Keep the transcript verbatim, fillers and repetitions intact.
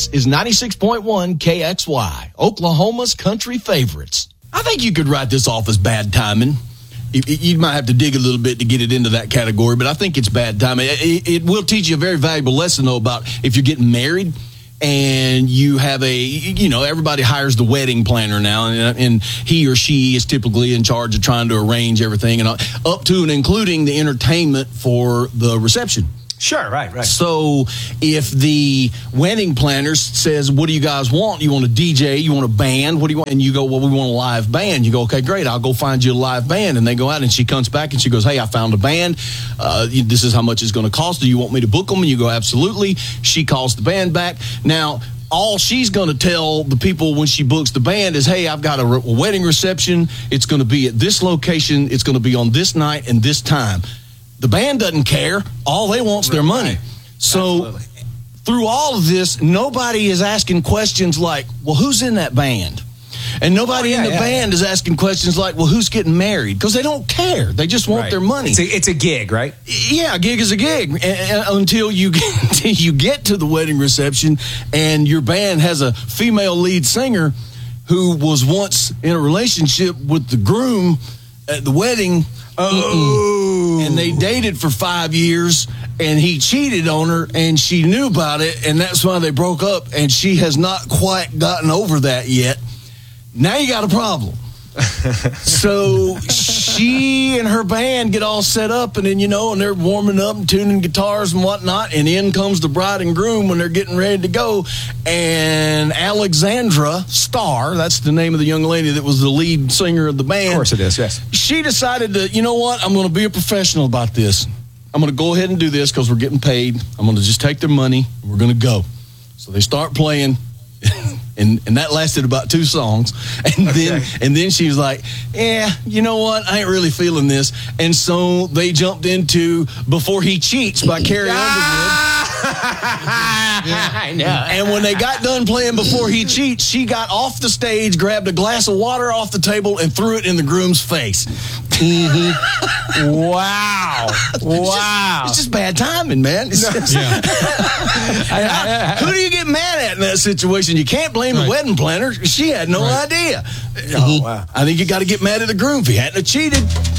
This is ninety-six point one K X Y, Oklahoma's country favorites. I think you could write this off as bad timing. You might have to dig a little bit to get it into that category, but I think it's bad timing. It, it will teach you a very valuable lesson, though, about if you're getting married and you have a, you know, everybody hires the wedding planner now, and, and he or she is typically in charge of trying to arrange everything, and up to and including the entertainment for the reception. Sure, right, right. So if the wedding planner says, what do you guys want? You want a D J? You want a band? What do you want? And you go, well, we want a live band. You go, okay, great. I'll go find you a live band. And they go out, and she comes back, and she goes, hey, I found a band. Uh, this is how much it's going to cost. Do you want me to book them? And you go, absolutely. She calls the band back. Now, all she's going to tell the people when she books the band is, hey, I've got a, re- a wedding reception. It's going to be at this location. It's going to be on this night and this time. The band doesn't care. All they want is their money. Right. So Absolutely. Through all of this, nobody is asking questions like, well, who's in that band? And nobody oh, yeah, in the yeah, band yeah. is asking questions like, well, who's getting married? Because they don't care. They just want right. their money. It's a, it's a gig, right? Yeah, a gig is a gig and, and, until you get, until you get to the wedding reception and your band has a female lead singer who was once in a relationship with the groom at the wedding. Oh. And they dated for five years, and he cheated on her, and she knew about it, and that's why they broke up, and she has not quite gotten over that yet. Now you got a problem. So she and her band get all set up, and then, you know, and they're warming up and tuning guitars and whatnot, and in comes the bride and groom when they're getting ready to go, and Alexandra Starr, that's the name of the young lady that was the lead singer of the band. Of course it is, yes. She decided to, you know what, I'm going to be a professional about this. I'm going to go ahead and do this because we're getting paid. I'm going to just take their money, and we're going to go. So they start playing. And and that lasted about two songs. And then okay. and then she was like, yeah, you know what? I ain't really feeling this. And so they jumped into Before He Cheats by Carrie Underwood. Yeah. I know. And when they got done playing Before He Cheats, she got off the stage, grabbed a glass of water off the table, and threw it in the groom's face. Mm-hmm. Wow. It's wow. Just, it's just bad timing, man. It's just, yeah. I, I, who do you get mad at in that situation? You can't blame right. the wedding planner. She had no right. idea. Oh, wow. I think you got to get mad at the groom if he hadn't have cheated.